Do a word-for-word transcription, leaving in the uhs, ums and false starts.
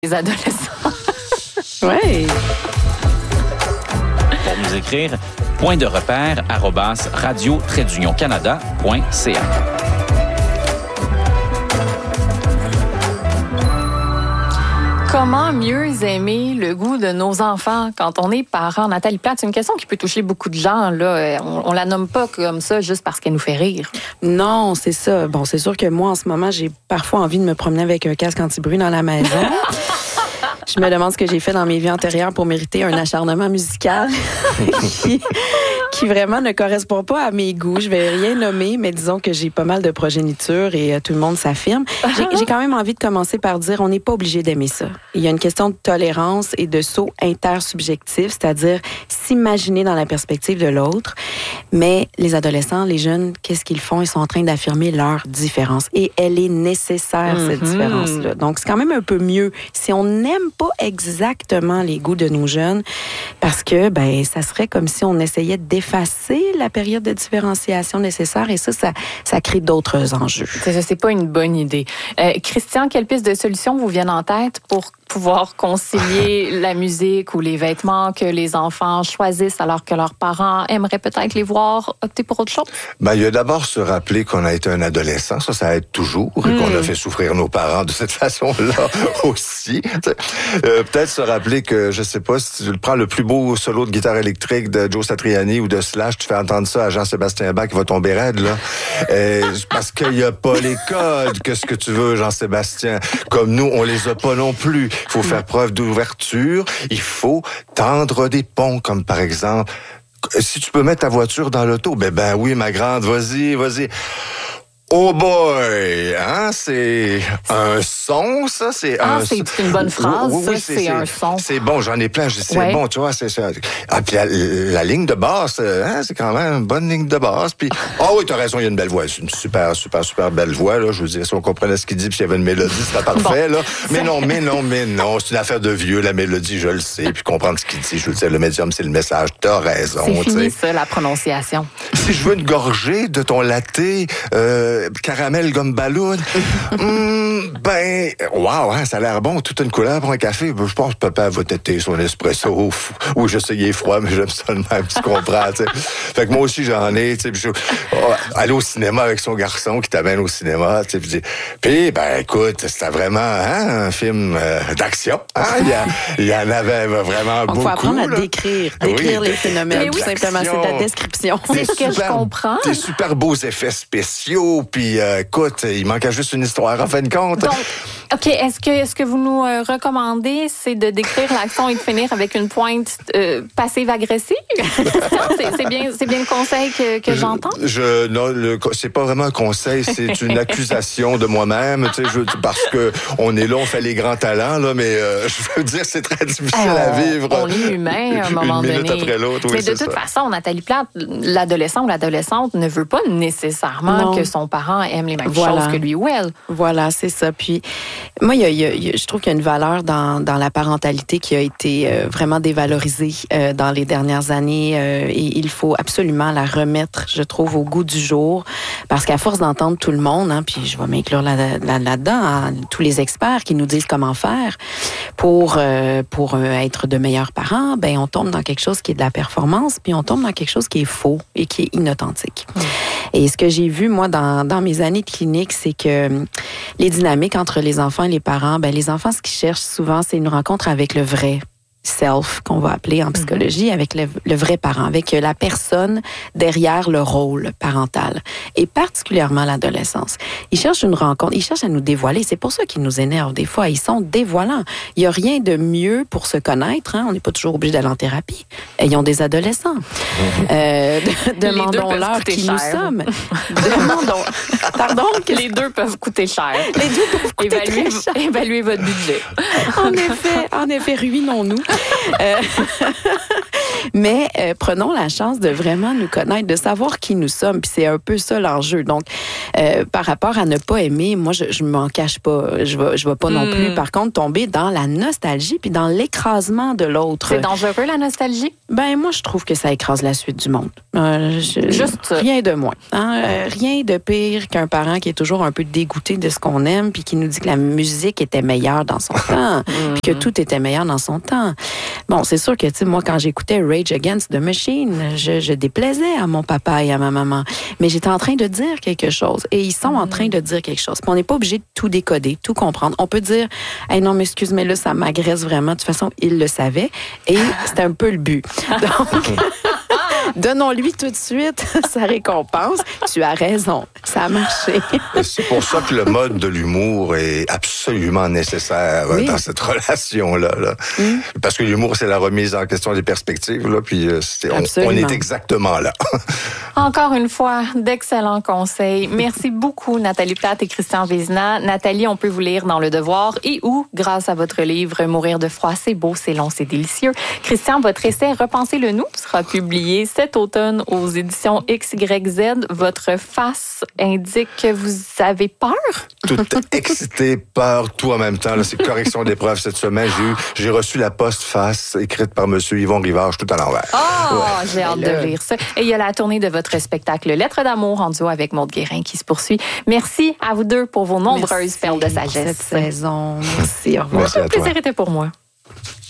Les adolescents. Oui. Pour nous écrire, point de repère arobase radio trait d'union canada point c a. Comment mieux aimer le goût de nos enfants quand on est parent? Nathalie Plante, c'est une question qui peut toucher beaucoup de gens. Là. On, on la nomme pas comme ça juste parce qu'elle nous fait rire. Non, c'est ça. Bon, c'est sûr que moi, en ce moment, j'ai parfois envie de me promener avec un casque anti-bruit dans la maison. Je me demande ce que j'ai fait dans mes vies antérieures pour mériter un acharnement musical qui, qui vraiment ne correspond pas à mes goûts. Je vais rien nommer, mais disons que j'ai pas mal de progéniture et euh, tout le monde s'affirme. J'ai, j'ai quand même envie de commencer par dire on n'est pas obligé d'aimer ça. Il y a une question de tolérance et de saut intersubjectif, c'est-à-dire s'imaginer dans la perspective de l'autre. Mais les adolescents, les jeunes, qu'est-ce qu'ils font? Ils sont en train d'affirmer leur différence. Et elle est nécessaire, mm-hmm. cette différence-là. Donc, c'est quand même un peu mieux si on n'aime pas exactement les goûts de nos jeunes, parce que ben ça serait comme si on essayait d'effacer la période de différenciation nécessaire, et ça, ça, ça crée d'autres enjeux. C'est ça, c'est pas une bonne idée. Euh, Christian, quelles pistes de solutions vous viennent en tête pour pouvoir concilier la musique ou les vêtements que les enfants choisissent alors que leurs parents aimeraient peut-être les voir opter pour autre chose? Ben, il y a d'abord se rappeler qu'on a été un adolescent, ça, ça aide toujours, et mm. qu'on a fait souffrir nos parents de cette façon-là aussi. Euh, peut-être se rappeler que, je sais pas, si tu prends le plus beau solo de guitare électrique de Joe Satriani ou de Slash, tu fais entendre ça à Jean-Sébastien Bach, il va tomber raide, là. Euh, parce qu'il y a pas les codes que ce que tu veux, Jean-Sébastien. Comme nous, on les a pas non plus. Il faut faire preuve d'ouverture. Il faut tendre des ponts, comme par exemple, si tu peux mettre ta voiture dans l'auto, ben ben oui, ma grande, vas-y, vas-y. Oh boy, hein, c'est un son, ça, c'est ah, un... c'est une bonne phrase, oui, oui, ça, c'est, c'est un son. C'est bon, j'en ai plein, c'est ouais. bon, tu vois, c'est ça. Ah, puis la, la ligne de basse, hein, c'est quand même une bonne ligne de basse, puis... Ah oh, oui, t'as raison, il y a une belle voix, c'est une super, super, super belle voix, là, je veux dire, si on comprenait ce qu'il dit, puis s'il y avait une mélodie, ce serait parfait, bon. là. Mais non, mais non, mais non, c'est une affaire de vieux, la mélodie, je le sais, puis comprendre ce qu'il dit, je veux dire, le médium, c'est le message, t'as raison, c'est fini, t'sais. ça, la prononciation. Si je veux une gorgée de ton latte, euh, caramel gomme ballon. mm, ben, wow, hein, ça a l'air bon. Toute une couleur pour un café. Je pense que papa va têter son espresso. Oui, je sais, il est froid, mais j'aime ça de même, tu comprends, t'sais. Fait que moi aussi, j'en ai, tu sais. Oh, aller au cinéma avec son garçon qui t'amène au cinéma, tu sais. Puis, ben, écoute, c'était vraiment hein, un film euh, d'action. Hein? Il, y a, il y en avait vraiment Donc, beaucoup. Il faut apprendre là. à décrire, décrire oui, les phénomènes, tout simplement. C'est ta description. C'est ce que je comprends. Des super beaux effets spéciaux, puis euh, écoute, il manquait juste une histoire, en fin de compte. Donc, OK, est-ce que, est-ce que vous nous euh, recommandez, c'est de décrire l'action et de finir avec une pointe euh, passive-agressive? c'est, c'est, bien, c'est bien le conseil que, que je, j'entends? Je, non, le, c'est pas vraiment un conseil, c'est une accusation de moi-même, tu sais, je, parce que on est là, on fait les grands talents, là, mais euh, je veux dire, c'est très difficile hey, on, à vivre. On est humain à un moment une donné. minute après l'autre, oui, mais de toute ça. façon, Nathalie Plante, l'adolescent ou l'adolescente ne veut pas nécessairement non. que son parent aime les mêmes voilà. choses que lui ou elle. Voilà, c'est ça. Puis, moi, il y a, il y a, je trouve qu'il y a une valeur dans, dans la parentalité qui a été euh, vraiment dévalorisée euh, dans les dernières années euh, et il faut absolument la remettre, je trouve, au goût du jour, parce qu'à force d'entendre tout le monde, hein, puis je vais m'inclure là, là, là-dedans, hein, tous les experts qui nous disent comment faire pour, euh, pour euh, être de meilleurs parents, ben on tombe dans quelque chose qui est de la performance, puis on tombe dans quelque chose qui est faux et qui est inauthentique. Mmh. Et ce que j'ai vu, moi, dans, dans mes années de clinique, c'est que les dynamiques entre les enfants et les parents, ben les enfants, ce qu'ils cherchent souvent, c'est une rencontre avec le vrai self, qu'on va appeler en psychologie, avec le, le vrai parent, avec la personne derrière le rôle parental, et particulièrement l'adolescence. Ils cherchent une rencontre, ils cherchent à nous dévoiler. C'est pour ça qu'ils nous énervent des fois. Ils sont dévoilants. Il n'y a rien de mieux pour se connaître. Hein? On n'est pas toujours obligé d'aller en thérapie. Ayons des adolescents. Euh, de, demandons-leur qui cher. Nous sommes. Demandons. Pardon? Les deux peuvent coûter cher. Les deux peuvent coûter évaluez, très cher. Évaluez votre budget. En effet, en effet, ruinons-nous. Euh, Mais euh, prenons la chance de vraiment nous connaître, de savoir qui nous sommes. Puis c'est un peu ça l'enjeu. Donc, euh, par rapport à ne pas aimer, moi, je, je m'en cache pas. Je vais, je vais pas mm. non plus, par contre, tomber dans la nostalgie puis dans l'écrasement de l'autre. C'est dangereux, la nostalgie? Ben moi, je trouve que ça écrase la suite du monde. Euh, je, Juste rien de moins. Hein? Euh, rien de pire qu'un parent qui est toujours un peu dégoûté de ce qu'on aime puis qui nous dit que la musique était meilleure dans son temps puis que tout était meilleur dans son temps. Bon, c'est sûr que, tu sais, moi, quand j'écoutais Rage Against the Machine, je, je déplaisais à mon papa et à ma maman. Mais j'étais en train de dire quelque chose. Et ils sont mm. en train de dire quelque chose. Puis on n'est pas obligé de tout décoder, tout comprendre. On peut dire, hey, non, mais excuse, mais là, ça m'agresse vraiment. De toute façon, il le savait. Et c'était un peu le but. Donc, donnons-lui tout de suite sa récompense. Tu as raison. Ça a marché. C'est pour ça que le mode de l'humour est absolument nécessaire oui. dans cette relation-là. Là. Mm. Parce que l'humour, c'est la remise en question des perspectives. Là, puis c'est, on, on est exactement là. Encore une fois, d'excellents conseils. Merci beaucoup, Nathalie Plate et Christian Vézina. Nathalie, on peut vous lire dans Le Devoir et où, grâce à votre livre « Mourir de froid, c'est beau, c'est long, c'est délicieux ». Christian, votre essai « Repensez-le nous » sera publié cet automne aux éditions X Y Z. Votre face indique que vous avez peur? Tout excité, peur, tout en même temps. Là, c'est correction d'épreuve cette semaine. J'ai, eu, j'ai reçu la postface écrite par M. Yvon Rivard, tout à l'envers. Oh, ouais. J'ai hâte de lire ça. Et il y a la tournée de votre spectacle Lettres d'amour en duo avec Maude Guérin qui se poursuit. Merci à vous deux pour vos nombreuses Merci perles de sagesse. Cette saison. Merci. Au revoir. Merci à toi. Le plaisir était pour moi.